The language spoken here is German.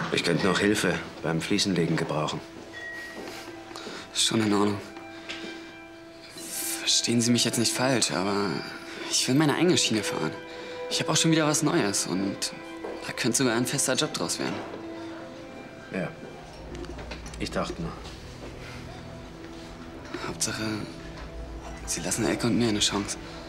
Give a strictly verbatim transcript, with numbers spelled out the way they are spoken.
Ich könnte noch Hilfe beim Fliesenlegen gebrauchen. Schon in Ordnung. Verstehen Sie mich jetzt nicht falsch, aber ich will meine eigene Schiene fahren. Ich habe auch schon wieder was Neues und da könnte sogar ein fester Job draus werden. Ja, ich dachte nur. Hauptsache, Sie lassen Elke und mir eine Chance.